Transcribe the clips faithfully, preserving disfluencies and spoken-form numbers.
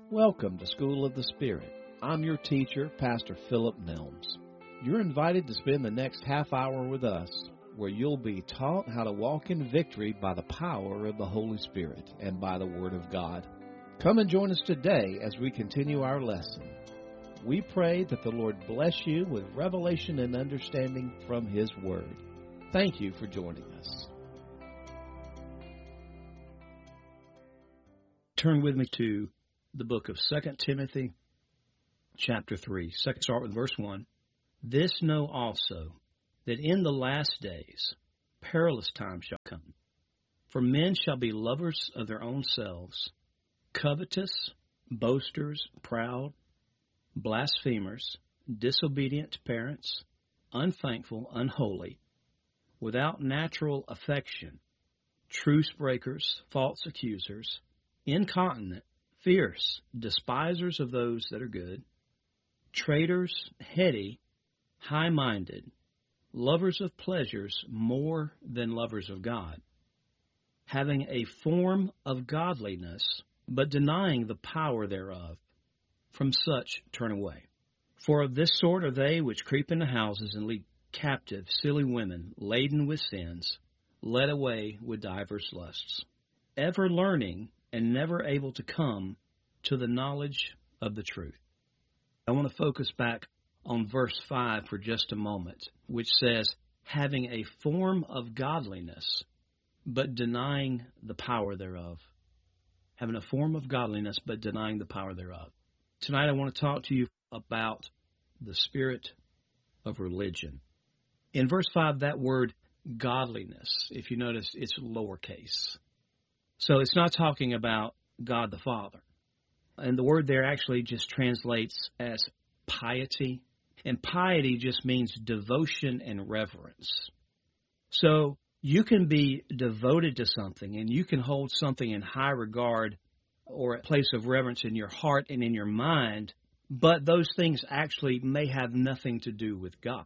Welcome to School of the Spirit. I'm your teacher, Pastor Philip Nelms. You're invited to spend the next half hour with us, where you'll be taught how to walk in victory by the power of the Holy Spirit and by the Word of God. Come and join us today as we continue our lesson. We pray that the Lord bless you with revelation and understanding from His Word. Thank you for joining us. Turn with me to the book of Second Timothy, chapter three. Second, start with verse one. This know also, that in the last days perilous times shall come. For men shall be lovers of their own selves, covetous, boasters, proud, blasphemers, disobedient to parents, unthankful, unholy, without natural affection, truce breakers, false accusers, incontinent, fierce, despisers of those that are good, traitors, heady, high-minded, lovers of pleasures more than lovers of God, having a form of godliness, but denying the power thereof. From such turn away. For of this sort are they which creep into houses and lead captive silly women, laden with sins, led away with divers lusts, ever learning and never able to come to the knowledge of the truth. I want to focus back on verse five for just a moment, which says, having a form of godliness, but denying the power thereof. Having a form of godliness, but denying the power thereof. Tonight I want to talk to you about the spirit of religion. In verse five, that word godliness, if you notice, it's lowercase. So it's not talking about God the Father. And the word there actually just translates as piety. And piety just means devotion and reverence. So you can be devoted to something and you can hold something in high regard or a place of reverence in your heart and in your mind, but those things actually may have nothing to do with God.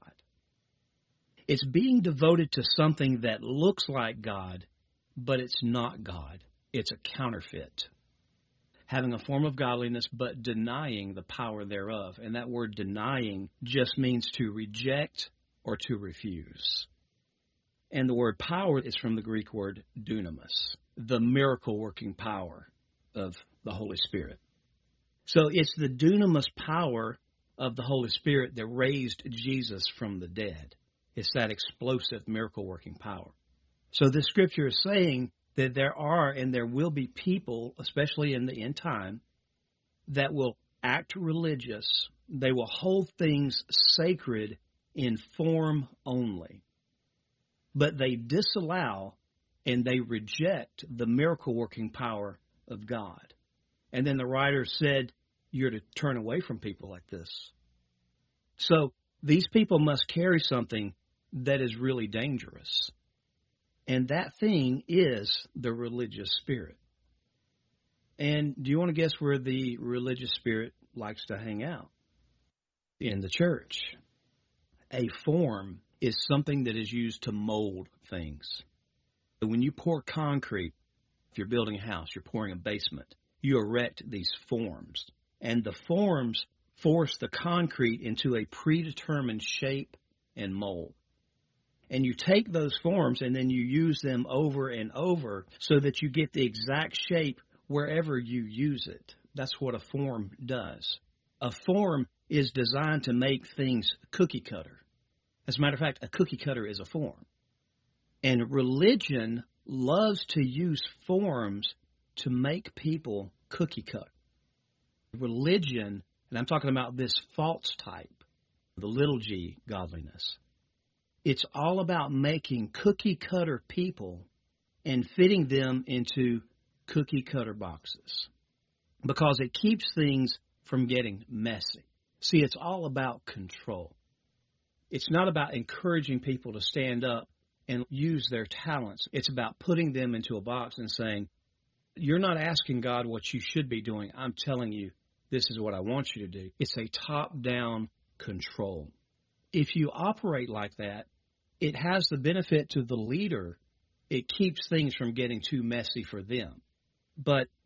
It's being devoted to something that looks like God, but it's not God. It's a counterfeit. Having a form of godliness, but denying the power thereof. And that word denying just means to reject or to refuse. And the word power is from the Greek word dunamis, the miracle-working power of the Holy Spirit. So it's the dunamis power of the Holy Spirit that raised Jesus from the dead. It's that explosive miracle-working power. So this scripture is saying that there are and there will be people, especially in the end time, that will act religious. They will hold things sacred in form only. But they disallow and they reject the miracle-working power of God. And then the writer said, you're to turn away from people like this. So these people must carry something that is really dangerous. And that thing is the religious spirit. And do you want to guess where the religious spirit likes to hang out? In the church. A form is something that is used to mold things. When you pour concrete, if you're building a house, you're pouring a basement, you erect these forms. And the forms force the concrete into a predetermined shape and mold. And you take those forms and then you use them over and over so that you get the exact shape wherever you use it. That's what a form does. A form is designed to make things cookie cutter. As a matter of fact, a cookie cutter is a form. And religion loves to use forms to make people cookie cutter. Religion, and I'm talking about this false type, the little g godliness. It's all about making cookie cutter people and fitting them into cookie cutter boxes because it keeps things from getting messy. See, it's all about control. It's not about encouraging people to stand up and use their talents. It's about putting them into a box and saying, you're not asking God what you should be doing. I'm telling you, this is what I want you to do. It's a top-down control. If you operate like that, it has the benefit to the leader. It keeps things from getting too messy for them. But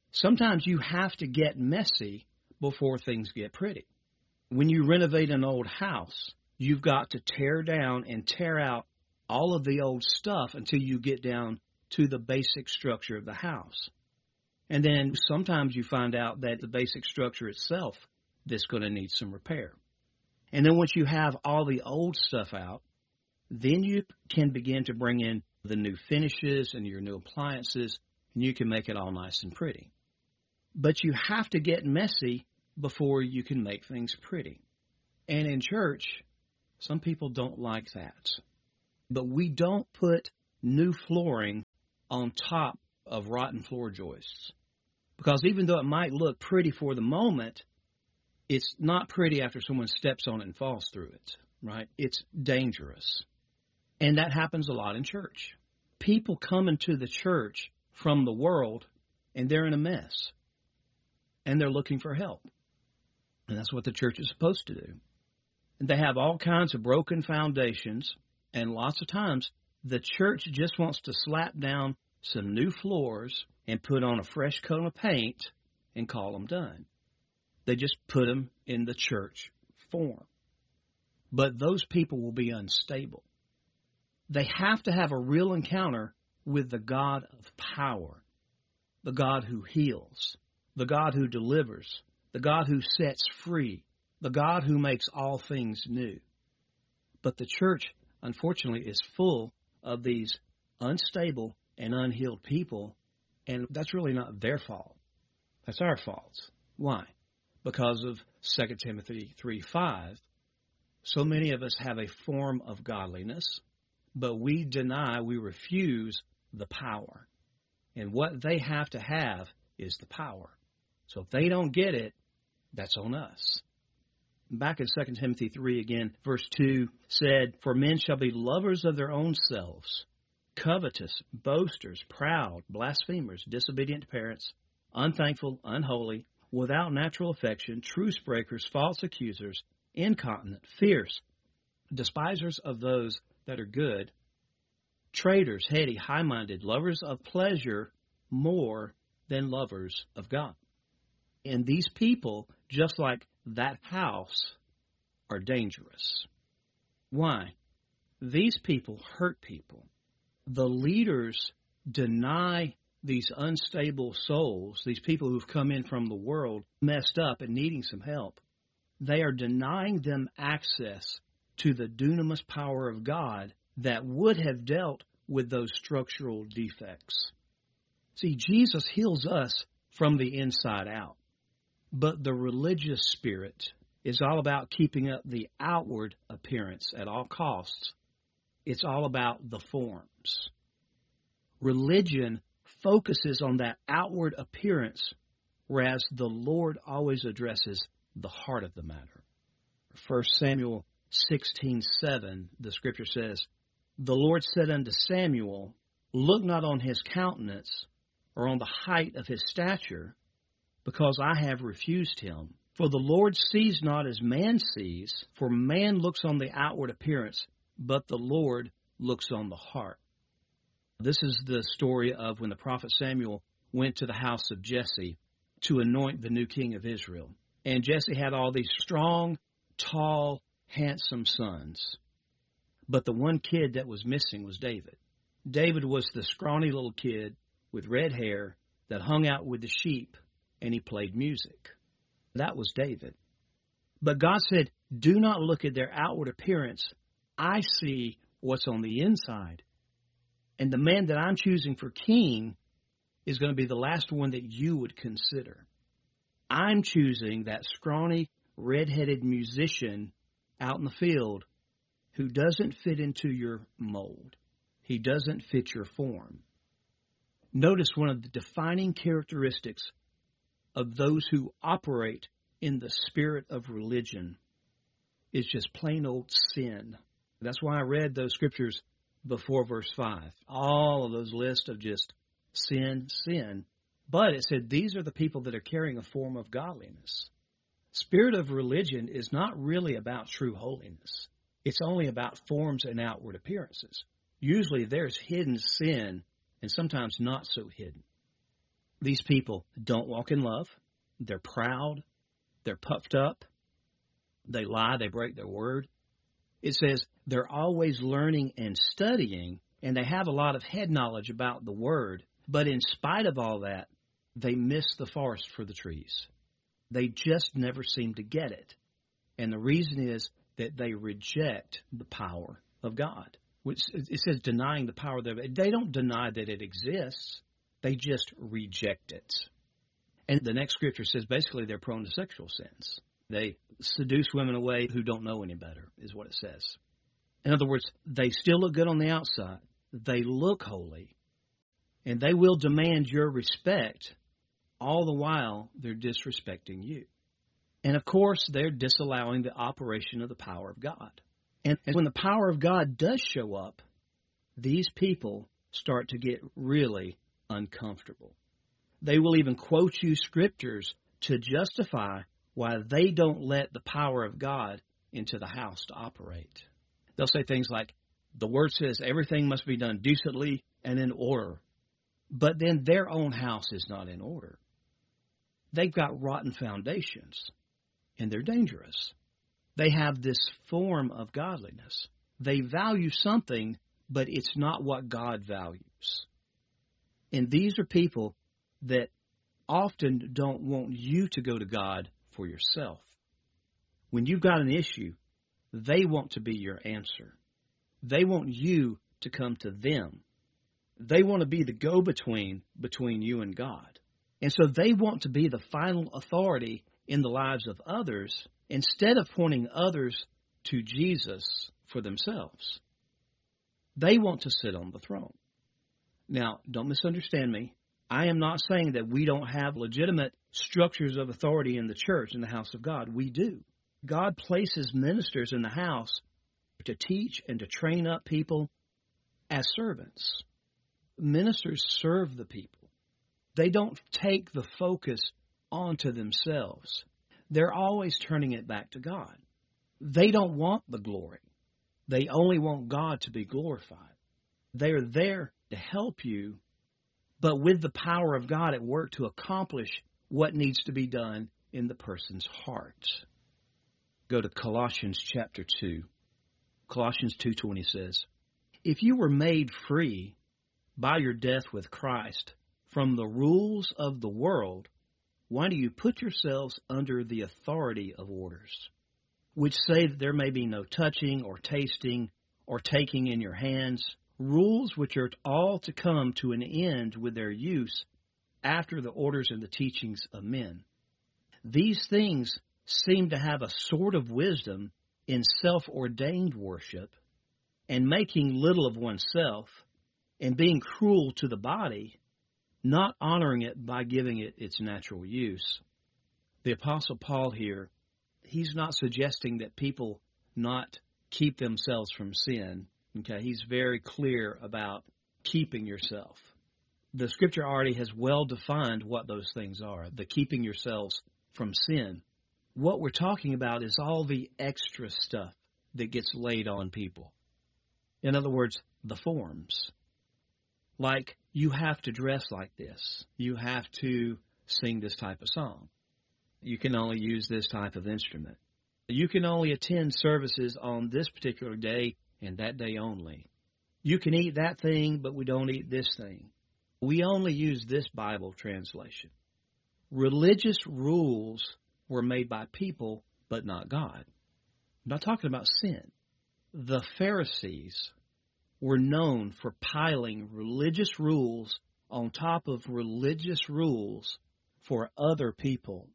Sometimes you have to get messy before things get pretty. When you renovate an old house, you've got to tear down and tear out all of the old stuff until you get down to the basic structure of the house. And then sometimes you find out that the basic structure itself is going to need some repair. And then once you have all the old stuff out, then you can begin to bring in the new finishes and your new appliances, and you can make it all nice and pretty. But you have to get messy before you can make things pretty. And in church, some people don't like that. But we don't put new flooring on top of rotten floor joists. Because even though it might look pretty for the moment, it's not pretty after someone steps on it and falls through it, right? It's dangerous. And that happens a lot in church. People come into the church from the world, and they're in a mess. And they're looking for help. And that's what the church is supposed to do. And they have all kinds of broken foundations, and lots of times the church just wants to slap down some new floors and put on a fresh coat of paint and call them done. They just put them in the church form. But those people will be unstable. They have to have a real encounter with the God of power, the God who heals, the God who delivers, the God who sets free, the God who makes all things new. But the church, unfortunately, is full of these unstable and unhealed people, and that's really not their fault. That's our fault. Why? Because of Second Timothy three five. So many of us have a form of godliness, but we deny, we refuse the power. And what they have to have is the power. So if they don't get it, that's on us. Back in Second Timothy three again, verse two said, "For men shall be lovers of their own selves, covetous, boasters, proud, blasphemers, disobedient to parents, unthankful, unholy, without natural affection, truce breakers, false accusers, incontinent, fierce, despisers of those that are good, traitors, heady, high-minded, lovers of pleasure more than lovers of God." And these people, just like that house, are dangerous. Why? These people hurt people. The leaders deny these unstable souls, these people who've come in from the world, messed up and needing some help. They are denying them access to the dunamis power of God that would have dealt with those structural defects. See, Jesus heals us from the inside out. But the religious spirit is all about keeping up the outward appearance at all costs. It's all about the forms. Religion focuses on that outward appearance, whereas the Lord always addresses the heart of the matter. First Samuel sixteen seven, the scripture says, "The Lord said unto Samuel, Look not on his countenance, or on the height of his stature, because I have refused him. For the Lord sees not as man sees, for man looks on the outward appearance, but the Lord looks on the heart." This is the story of when the prophet Samuel went to the house of Jesse to anoint the new king of Israel. And Jesse had all these strong, tall, handsome sons. But the one kid that was missing was David. David was the scrawny little kid with red hair that hung out with the sheep, and he played music. That was David. But God said, do not look at their outward appearance. I see what's on the inside. And the man that I'm choosing for king is going to be the last one that you would consider. I'm choosing that scrawny, red-headed musician out in the field who doesn't fit into your mold. He doesn't fit your form. Notice one of the defining characteristics of those who operate in the spirit of religion is just plain old sin. That's why I read those scriptures before verse five. All of those lists of just sin, sin. But it said these are the people that are carrying a form of godliness. Spirit of religion is not really about true holiness. It's only about forms and outward appearances. Usually there's hidden sin and sometimes not so hidden. These people don't walk in love. They're proud. They're puffed up. They lie. They break their word. It says they're always learning and studying, and they have a lot of head knowledge about the word. But in spite of all that, they miss the forest for the trees. They just never seem to get it. And the reason is that they reject the power of God. Which it says denying the power thereof. They don't deny that it exists. They just reject it. And the next scripture says basically they're prone to sexual sins. They seduce women away who don't know any better, is what it says. In other words, they still look good on the outside. They look holy. And they will demand your respect, all the while they're disrespecting you. And of course, they're disallowing the operation of the power of God. And when the power of God does show up, these people start to get really uncomfortable. They will even quote you scriptures to justify why they don't let the power of God into the house to operate. They'll say things like, the word says everything must be done decently and in order. But then their own house is not in order. They've got rotten foundations, and they're dangerous. They have this form of godliness. They value something, but it's not what God values. And these are people that often don't want you to go to God for yourself. When you've got an issue, they want to be your answer. They want you to come to them. They want to be the go-between between you and God. And so they want to be the final authority in the lives of others instead of pointing others to Jesus for themselves. They want to sit on the throne. Now, don't misunderstand me. I am not saying that we don't have legitimate structures of authority in the church, in the house of God. We do. God places ministers in the house to teach and to train up people as servants. Ministers serve the people. They don't take the focus onto themselves. They're always turning it back to God. They don't want the glory. They only want God to be glorified. They are there to help you, but with the power of God at work to accomplish what needs to be done in the person's heart. Go to Colossians chapter two. Colossians two twenty says, if you were made free by your death with Christ from the rules of the world, why do you put yourselves under the authority of orders, which say that there may be no touching or tasting or taking in your hands, rules which are all to come to an end with their use after the orders and the teachings of men? These things seem to have a sort of wisdom in self-ordained worship and making little of oneself and being cruel to the body, not honoring it by giving it its natural use. The Apostle Paul here, he's not suggesting that people not keep themselves from sin. Okay, he's very clear about keeping yourself. The Scripture already has well defined what those things are, the keeping yourselves from sin. What we're talking about is all the extra stuff that gets laid on people. In other words, the forms. Like, you have to dress like this. You have to sing this type of song. You can only use this type of instrument. You can only attend services on this particular day and that day only. You can eat that thing, but we don't eat this thing. We only use this Bible translation. Religious rules were made by people, but not God. I'm not talking about sin. The Pharisees were known for piling religious rules on top of religious rules for other people.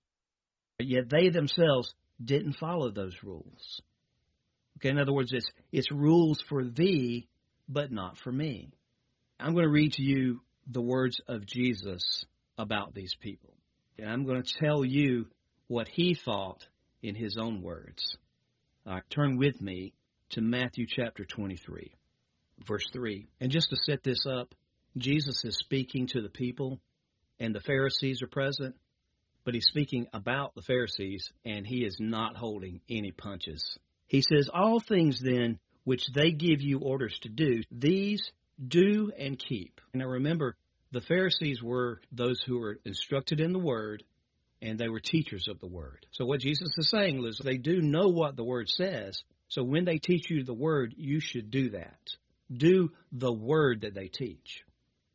Yet they themselves didn't follow those rules. Okay, in other words, it's, it's rules for thee, but not for me. I'm going to read to you the words of Jesus about these people. And I'm going to tell you what he thought in his own words. Uh, turn with me to Matthew chapter twenty-three, verse three. And just to set this up, Jesus is speaking to the people, and the Pharisees are present, but he's speaking about the Pharisees, and he is not holding any punches. He says, all things then which they give you orders to do, these do and keep. Now remember, The Pharisees were those who were instructed in the Word, and they were teachers of the Word. So what Jesus is saying is they do know what the Word says, so when they teach you the Word, you should do that. Do the Word that they teach.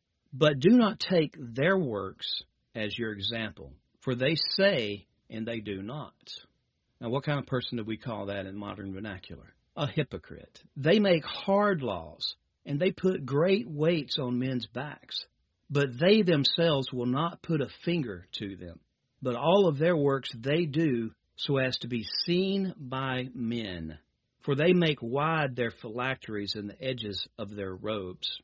But do not take their works as your example, for they say and they do not. Now, what kind of person do we call that in modern vernacular? A hypocrite. They make hard laws, and they put great weights on men's backs, but they themselves will not put a finger to them. But all of their works they do so as to be seen by men. For they make wide their phylacteries and the edges of their robes.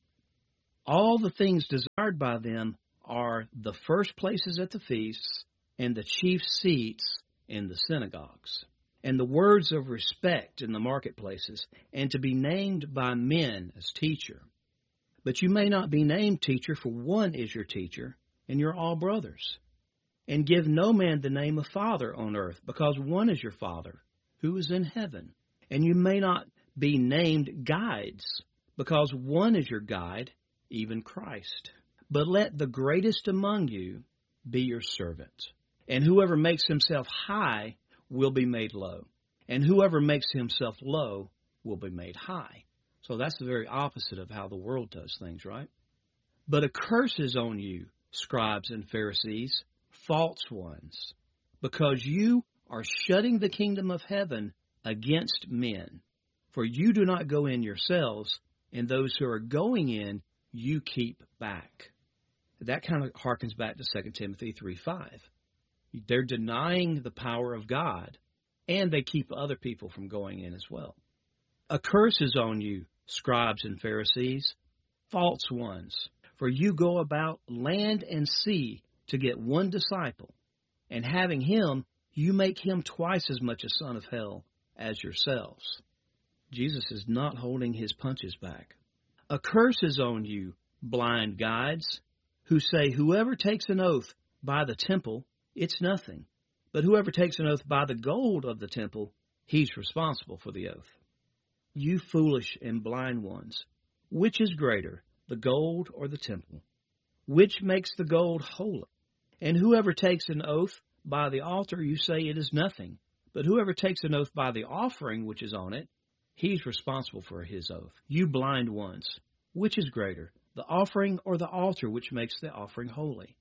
All the things desired by them are the first places at the feasts and the chief seats in the synagogues, and the words of respect in the marketplaces, and to be named by men as teacher. But you may not be named teacher, for one is your teacher, and you're all brothers. And give no man the name of Father on earth, because one is your Father, who is in heaven. And you may not be named guides, because one is your guide, even Christ. But let the greatest among you be your servant. And whoever makes himself high will be made low, and whoever makes himself low will be made high. So that's the very opposite of how the world does things, right? But a curse is on you, scribes and Pharisees, false ones, because you are shutting the kingdom of heaven against men. For you do not go in yourselves, and those who are going in you keep back. That kind of harkens back to Second Timothy three five. They're denying the power of God, and they keep other people from going in as well. A curse is on you, scribes and Pharisees, false ones, for you go about land and sea to get one disciple, and having him, you make him twice as much a son of hell as yourselves. Jesus is not holding his punches back. A curse is on you, blind guides, who say, whoever takes an oath by the temple, it's nothing. But whoever takes an oath by the gold of the temple, he's responsible for the oath. You foolish and blind ones, which is greater, the gold or the temple? Which makes the gold holy? And whoever takes an oath by the altar, you say it is nothing. But whoever takes an oath by the offering which is on it, he's responsible for his oath. You blind ones, which is greater, the offering or the altar which makes the offering holy?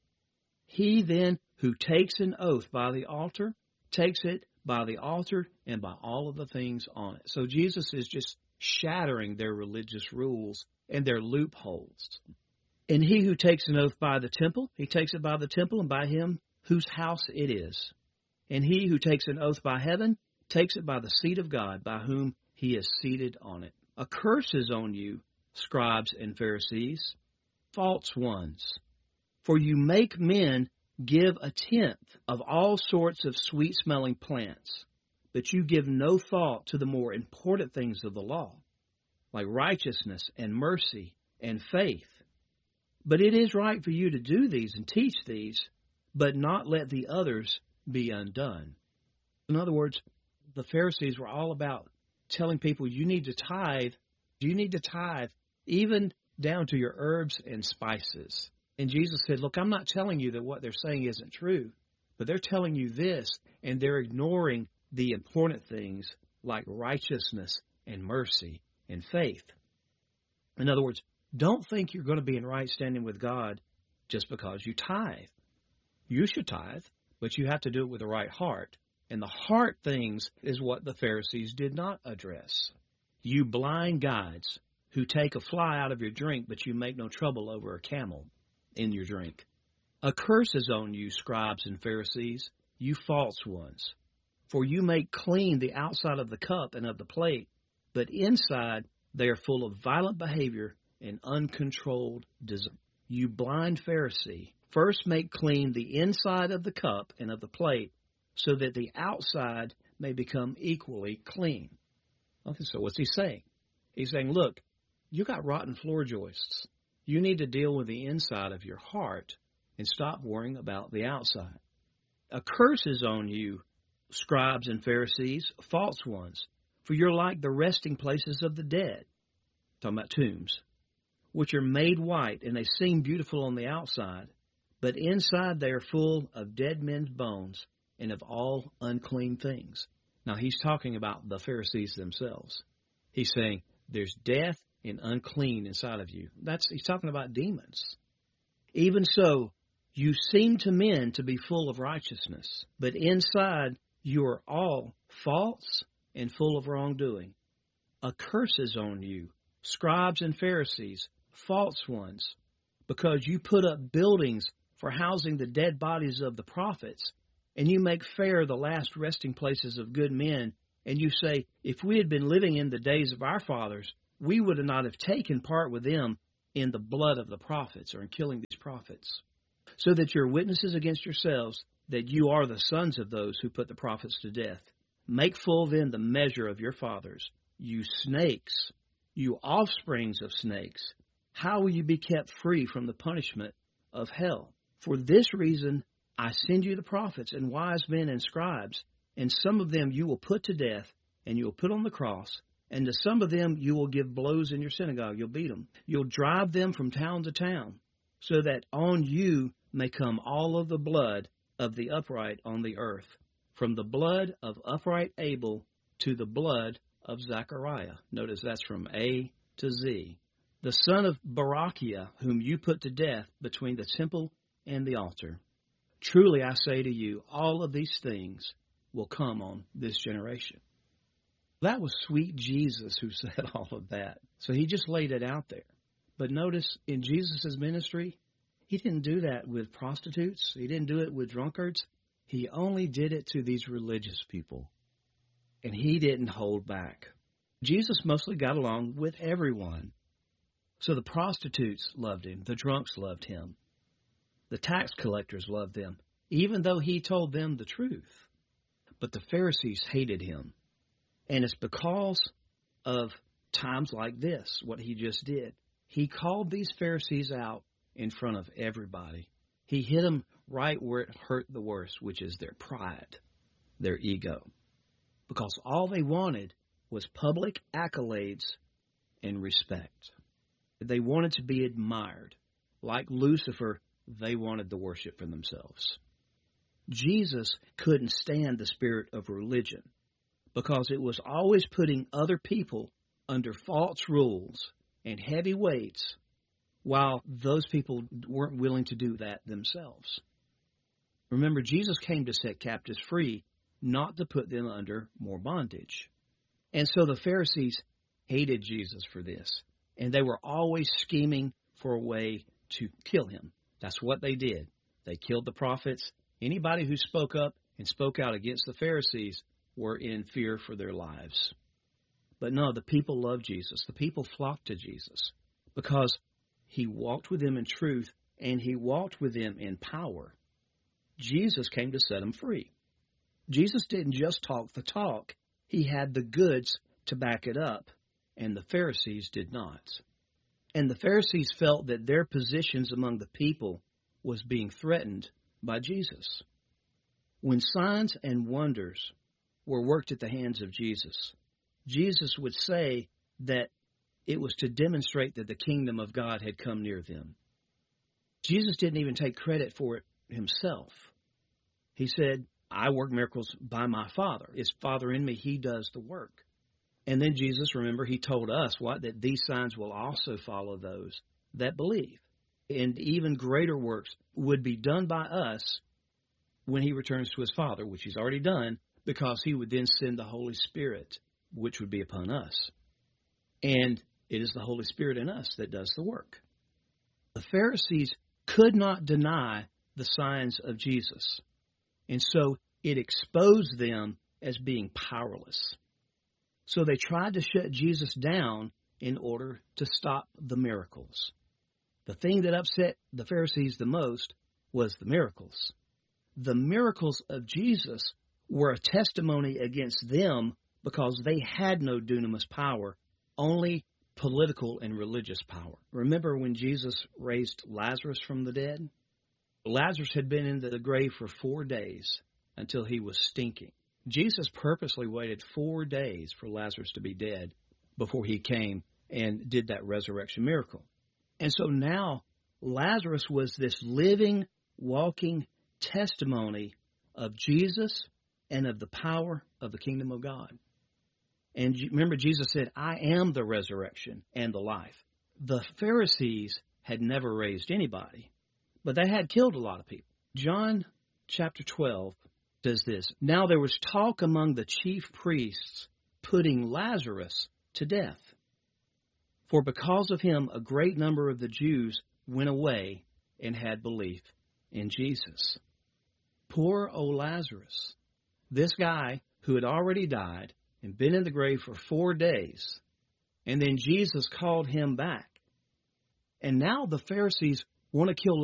He then who takes an oath by the altar, takes it by the altar and by all of the things on it. So Jesus is just shattering their religious rules and their loopholes. And he who takes an oath by the temple, he takes it by the temple and by him whose house it is. And he who takes an oath by heaven, takes it by the seat of God, by whom he is seated on it. A curse is on you, scribes and Pharisees, false ones, for you make men give a tenth of all sorts of sweet-smelling plants, but you give no thought to the more important things of the law, like righteousness and mercy and faith. But it is right for you to do these and teach these, but not let the others be undone. In other words, the Pharisees were all about telling people you need to tithe, you need to tithe, even down to your herbs and spices. And Jesus said, look, I'm not telling you that what they're saying isn't true, but they're telling you this, and they're ignoring the important things like righteousness and mercy and faith. In other words, don't think you're going to be in right standing with God just because you tithe. You should tithe, but you have to do it with the right heart. And the heart things is what the Pharisees did not address. You blind guides who take a fly out of your drink, but you make no trouble over a camel in your drink. A curse is on you, scribes and Pharisees, you false ones, for you make clean the outside of the cup and of the plate, but inside they are full of violent behavior and uncontrolled desire. You blind Pharisee, first make clean the inside of the cup and of the plate, so that the outside may become equally clean. Okay, so what's he saying? He's saying, look, you got rotten floor joists. You need to deal with the inside of your heart and stop worrying about the outside. A curse is on you, scribes and Pharisees, false ones, for you're like the resting places of the dead, talking about tombs, which are made white, and they seem beautiful on the outside, but inside they are full of dead men's bones and of all unclean things. Now, he's talking about the Pharisees themselves. He's saying there's death and unclean inside of you. That's he's talking about demons. Even so, you seem to men to be full of righteousness, but inside you are all false and full of wrongdoing. A curse is on you, scribes and Pharisees, false ones, because you put up buildings for housing the dead bodies of the prophets, and you make fair the last resting places of good men, and you say, if we had been living in the days of our fathers, we would not have taken part with them in the blood of the prophets, or in killing these prophets, so that you're witnesses against yourselves that you are the sons of those who put the prophets to death. Make full then the measure of your fathers, you snakes, you offsprings of snakes. How will you be kept free from the punishment of hell? For this reason I send you the prophets and wise men and scribes, and some of them you will put to death, and you will put on the cross, and to some of them you will give blows in your synagogue. You'll beat them. You'll drive them from town to town, so that on you may come all of the blood of the upright on the earth, from the blood of upright Abel to the blood of Zechariah. Notice that's from A to Z. The son of Barachiah, whom you put to death between the temple and the altar. Truly I say to you, all of these things will come on this generation. That was sweet Jesus who said all of that. So he just laid it out there. But notice in Jesus' ministry, he didn't do that with prostitutes. He didn't do it with drunkards. He only did it to these religious people. And he didn't hold back. Jesus mostly got along with everyone. So the prostitutes loved him. The drunks loved him. The tax collectors loved them, even though he told them the truth. But the Pharisees hated him. And it's because of times like this, what he just did. He called these Pharisees out in front of everybody. He hit them right where it hurt the worst, which is their pride, their ego. Because all they wanted was public accolades and respect. They wanted to be admired. Like Lucifer, they wanted the worship for themselves. Jesus couldn't stand the spirit of religion because it was always putting other people under false rules and heavy weights while those people weren't willing to do that themselves. Remember, Jesus came to set captives free, not to put them under more bondage. And so the Pharisees hated Jesus for this, and they were always scheming for a way to kill him. That's what they did. They killed the prophets. Anybody who spoke up and spoke out against the Pharisees were in fear for their lives. But no, the people loved Jesus. The people flocked to Jesus because he walked with them in truth and he walked with them in power. Jesus came to set them free. Jesus didn't just talk the talk. He had the goods to back it up, and the Pharisees did not. And the Pharisees felt that their positions among the people was being threatened by Jesus. When signs and wonders were worked at the hands of Jesus, Jesus would say that it was to demonstrate that the kingdom of God had come near them. Jesus didn't even take credit for it himself. He said, I work miracles by my Father. It's Father in me. He does the work. And then Jesus, remember, he told us what? That these signs will also follow those that believe. And even greater works would be done by us when he returns to his Father, which he's already done, because he would then send the Holy Spirit, which would be upon us. And it is the Holy Spirit in us that does the work. The Pharisees could not deny the signs of Jesus. And so it exposed them as being powerless. So they tried to shut Jesus down in order to stop the miracles. The thing that upset the Pharisees the most was the miracles. The miracles of Jesus were a testimony against them because they had no dunamis power, only political and religious power. Remember when Jesus raised Lazarus from the dead? Lazarus had been in the grave for four days until he was stinking. Jesus purposely waited four days for Lazarus to be dead before he came and did that resurrection miracle. And so now Lazarus was this living, walking testimony of Jesus and of the power of the kingdom of God. And remember, Jesus said, I am the resurrection and the life. The Pharisees had never raised anybody, but they had killed a lot of people. John chapter twelve says this, Now there was talk among the chief priests putting Lazarus to death. For because of him, a great number of the Jews went away and had belief in Jesus. Poor old Lazarus, this guy who had already died and been in the grave for four days, and then Jesus called him back. And now the Pharisees want to kill